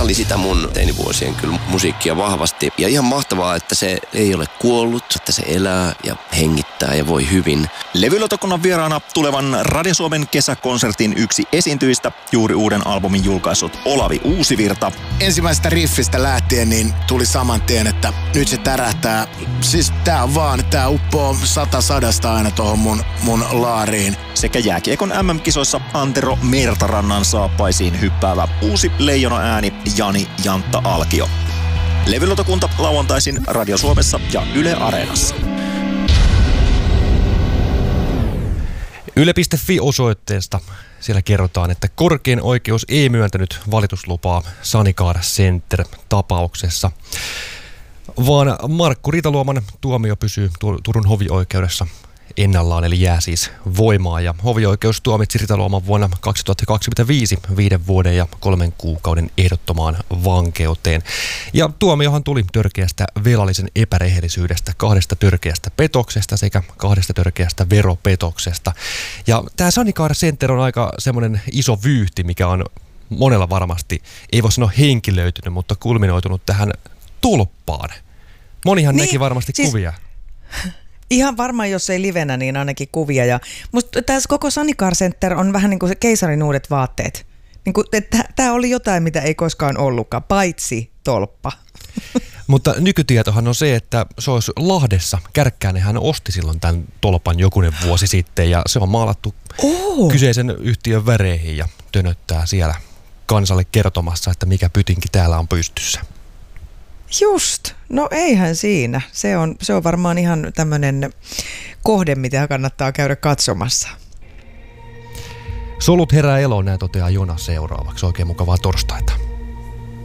Tää oli sitä mun teinivuosien kyllä musiikkia vahvasti. Ja ihan mahtavaa, että se ei ole kuollut, että se elää ja hengittää ja voi hyvin. Levylautakunnan vieraana tulevan Radio Suomen kesäkonsertin yksi esiintyjistä, juuri uuden albumin julkaissut Olavi Uusivirta. Ensimmäisestä riffistä lähtien niin tuli saman tien, että nyt se tärähtää. Siis tää uppoo 100 aina tohon mun laariin. Sekä jääkiekon MM-kisoissa Antero Mertarannan saappaisiin hyppäävä uusi leijona ääni Jani Jantta Alkio. Levylautakunta lauantaisin Radio Suomessa ja Yle Areenassa. Yle.fi-osoitteesta siellä kerrotaan, että korkein oikeus ei myöntänyt valituslupaa Sanicar Center-tapauksessa, vaan Markku Riitaluoman tuomio pysyy Turun hovioikeudessa ennallaan, eli jää siis voimaan. Ja hovioikeus tuomitsi Riitaluoman vuonna 2025 5 vuoden ja 3 kuukauden ehdottomaan vankeuteen. Ja tuomiohan tuli törkeästä velallisen epärehellisyydestä, 2 törkeästä petoksesta sekä 2 törkeästä veropetoksesta. Ja tämä Sanicar Center on aika semmoinen iso vyyhti, mikä on monella varmasti, ei voi sanoa henkilöitynyt, mutta kulminoitunut tähän tolppaan. Monihan näki varmasti kuvia. Ihan varmaan, jos ei livenä, niin ainakin kuvia. Ja musta tässä koko Sanicar Center on vähän niin kuin se keisarin uudet vaatteet. Niin kuin, tämä oli jotain, mitä ei koskaan ollutkaan, paitsi tolppa. Mutta nykytietohan on se, että se olisi Lahdessa. Kärkkäinen hän osti silloin tämän tolpan jokunen vuosi sitten ja se on maalattu kyseisen yhtiön väreihin ja tönöttää siellä kansalle kertomassa, että mikä pytinki täällä on pystyssä. Just. No eihän siinä. Se on varmaan ihan tämmöinen kohde, mitä kannattaa käydä katsomassa. Solut herää eloon, näin toteaa Jonas seuraavaksi. Oikein mukavaa torstaita.